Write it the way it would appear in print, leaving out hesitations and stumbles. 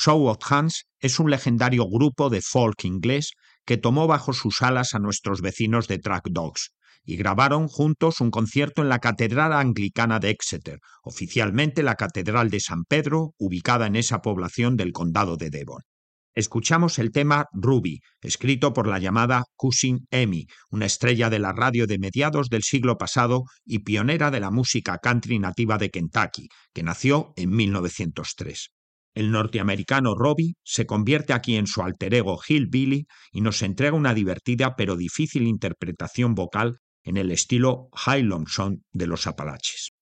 Show of Hands es un legendario grupo de folk inglés que tomó bajo sus alas a nuestros vecinos de Track Dogs y grabaron juntos un concierto en la Catedral Anglicana de Exeter, oficialmente la Catedral de San Pedro, ubicada en esa población del condado de Devon. Escuchamos el tema Ruby, escrito por la llamada Cousin Amy, una estrella de la radio de mediados del siglo pasado y pionera de la música country nativa de Kentucky, que nació en 1903. El norteamericano Robbie se convierte aquí en su alter ego Hillbilly y nos entrega una divertida pero difícil interpretación vocal en el estilo Highland Song de los Apalaches.